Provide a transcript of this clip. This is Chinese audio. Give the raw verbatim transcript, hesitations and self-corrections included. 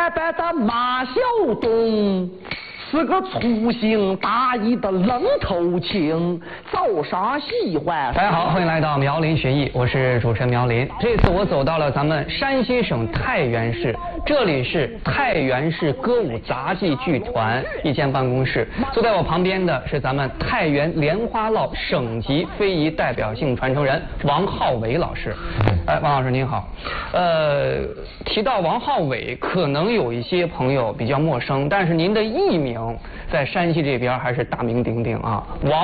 板板的马小东。是个粗心大意的愣头青，早上喜欢。 大家好，欢迎来到苗林学艺，我是主持人苗林。这次我走到了咱们山西省太原市，这里是太原市歌舞杂技剧团一间办公室。坐在我旁边的是咱们太原莲花落省级非遗代表性传承人王浩伟老师。哎，王老师您好。呃，提到王浩伟，可能有一些朋友比较陌生，但是您的艺名在山西这边还是大名鼎鼎啊。王